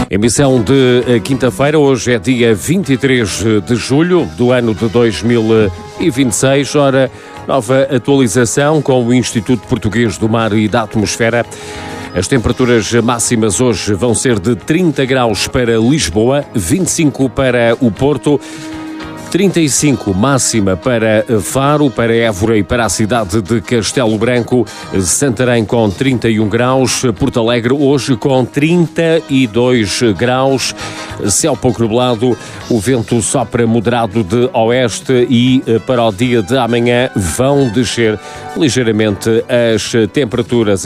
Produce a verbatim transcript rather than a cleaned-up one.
Emissão de quinta-feira, hoje é dia vinte e três de julho do ano de dois mil e vinte e seis. Ora, nova atualização com o Instituto Português do Mar e da Atmosfera. As temperaturas máximas hoje vão ser de trinta graus para Lisboa, vinte e cinco para o Porto, trinta e cinco máxima para Faro, para Évora e para a cidade de Castelo Branco, Santarém com trinta e um graus, Porto Alegre hoje com trinta e dois graus, céu pouco nublado, o vento sopra moderado de oeste e para o dia de amanhã vão descer ligeiramente as temperaturas.